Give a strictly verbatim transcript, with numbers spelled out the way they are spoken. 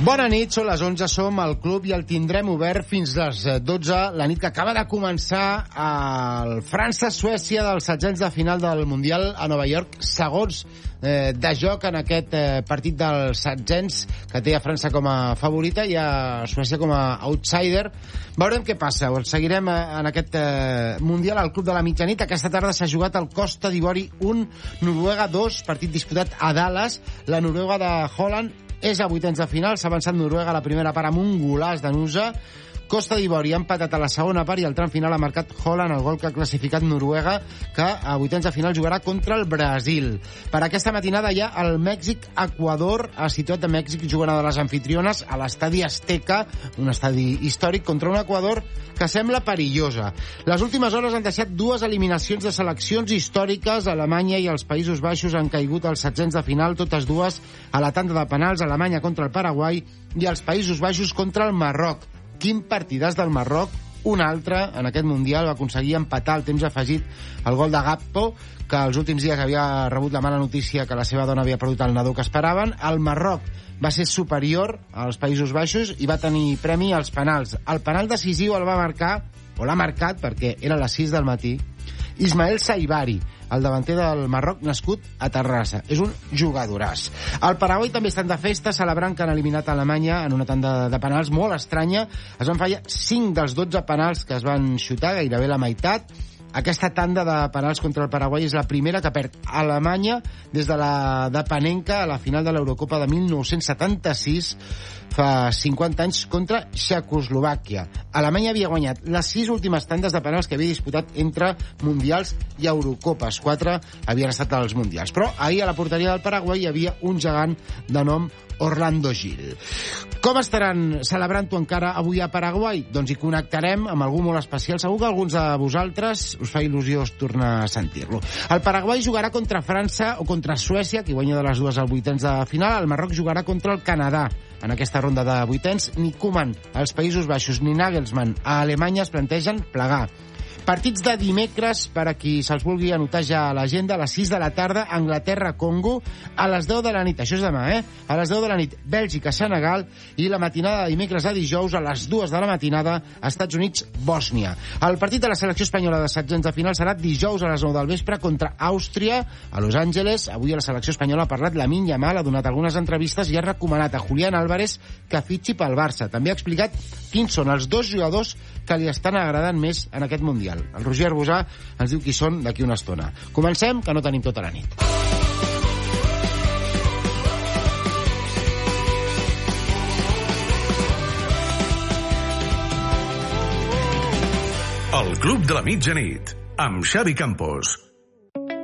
Bona nit, són les onze, som al club i el tindrem obert fins les dotze, la nit que acaba de començar el França-Suècia dels setzents de final del Mundial a Nova York, segons eh, de joc en aquest eh, partit dels setzents que té a França com a favorita i a Suècia com a outsider. Veurem què passa, ho seguirem en aquest eh, Mundial al club de la mitjanit. Aquesta tarda s'ha jugat el Costa d'Ivori un, Noruega dos, partit disputat a Dallas. La Noruega de Holland és a vuitens de final, s'ha avançat Noruega a la primera part amb un golaç de Nusa. Costa d'Ivori ha empatat a la segona part i al tram final ha marcat Holland el gol que ha classificat Noruega, que a vuitens de final jugarà contra el Brasil. Per aquesta matinada hi ha el Mèxic-Equador. A Ciutat de Mèxic juga una de les anfitriones a l'estadi Azteca, un estadi històric, contra un Equador que sembla perillosa. Les últimes hores han deixat dues eliminacions de seleccions històriques. Alemanya i els Països Baixos han caigut als setzents de final, totes dues a la tanda de penals. Alemanya contra el Paraguai i els Països Baixos contra el Marroc. Quin partidàs del Marroc, un altre en aquest Mundial, va aconseguir empatar al temps afegit el gol de Gakpo, que els últims dies havia rebut la mala notícia que la seva dona havia perdut el nadó que esperaven. El Marroc va ser superior als Països Baixos i va tenir premi als penals. El penal decisiu el va marcar, o l'ha marcat, perquè era a les sis del matí, Ismael Saibari, el davanter del Marroc, nascut a Terrassa. És un jugadoràs. El Paraguai també estan de festa, celebrant que han eliminat a Alemanya en una tanda de penals molt estranya. Es van fallar cinc dels dotze penals que es van xutar, gairebé la meitat. Aquesta tanda de penals contra el Paraguai és la primera que perd Alemanya des de la de Panenka a la final de l'Eurocopa de mil nou-cents setanta-sis, fa cinquanta anys, contra Txecoslovàquia. Alemanya havia guanyat les sis últimes tandes de penals que havia disputat entre Mundials i Eurocopes. Quatre havien estat als Mundials. Però ahir a la porteria del Paraguai hi havia un gegant de nom Orlando Gil. Com estaran celebrant-ho encara avui a Paraguai? Doncs hi connectarem amb algú molt especial. Segur que alguns de vosaltres us fa il·lusió tornar a sentir-lo. El Paraguai jugarà contra França o contra Suècia, qui guanya de les dues al vuitens de final. El Marroc jugarà contra el Canadà en aquesta ronda de vuitens. Ni Koeman als Països Baixos ni Nagelsmann a Alemanya es plantegen plegar. Partits de dimecres, per a qui se'ls vulgui anotar ja a l'agenda, a les sis de la tarda, Anglaterra-Congo, a les deu de la nit, això és demà, eh? A les deu de la nit, Bèlgica-Senegal, i la matinada de dimecres a dijous, a les dues de la matinada, Estats Units-Bòsnia. El partit de la selecció espanyola de setzents de final serà dijous a les nou del vespre contra Àustria, a Los Angeles. Avui a la selecció espanyola ha parlat Lamine Yamal, ha donat algunes entrevistes i ha recomanat a Julián Álvarez que fitxi pel Barça. També ha explicat quins són els dos jugadors que li estan agradant més en aquest Mundial. El Roger Arbusà ens diu qui són d'aquí una estona. Comencem, que no tenim tota la nit. El Club de la Mitjanit, amb Xavi Campos.